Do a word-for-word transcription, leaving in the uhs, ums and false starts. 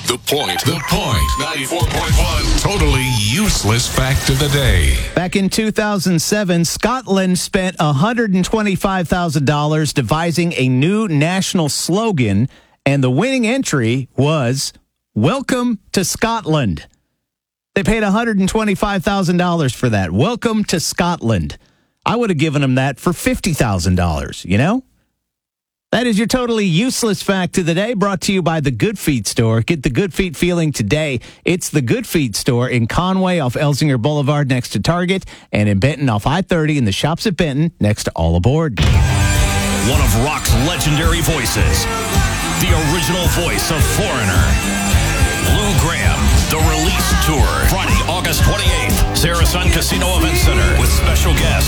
The Point. The Point. ninety-four point one. Totally useless fact of the day. Back in two thousand seven, Scotland spent one hundred twenty-five thousand dollars devising a new national slogan, and the winning entry was, "Welcome to Scotland." They paid one hundred twenty-five thousand dollars for that. Welcome to Scotland. I would have given them that for fifty thousand dollars, you know? That is your totally useless fact of the day, brought to you by the Good Feet Store. Get the Good Feet feeling today. It's the Good Feet Store in Conway off Elsinger Boulevard next to Target, and in Benton off I thirty in the shops at Benton next to All Aboard. One of rock's legendary voices, the original voice of Foreigner, Lou Graham, The Release Tour, Friday, August twenty-eighth, Sarah Sun Casino Event Center, with special guest